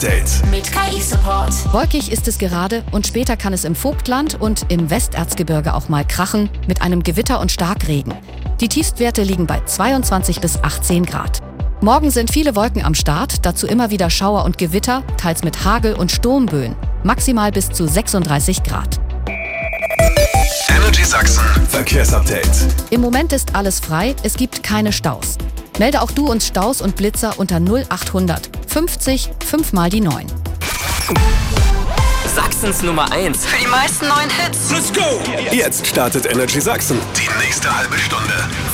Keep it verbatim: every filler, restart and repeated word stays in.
Mit K I-Support. Wolkig ist es gerade und später kann es im Vogtland und im Westerzgebirge auch mal krachen mit einem Gewitter und Starkregen. Die Tiefstwerte liegen bei zweiundzwanzig bis achtzehn Grad. Morgen sind viele Wolken am Start, dazu immer wieder Schauer und Gewitter, teils mit Hagel und Sturmböen. Maximal bis zu sechsunddreißig Grad. Energy Sachsen Verkehrsupdate. Im Moment ist alles frei, es gibt keine Staus. Melde auch du uns Staus und Blitzer unter null achthundert fünfzig fünf mal die neun. Sachsens Nummer eins. Für die meisten neuen Hits. Let's go! Jetzt startet Energy Sachsen. Die nächste halbe Stunde.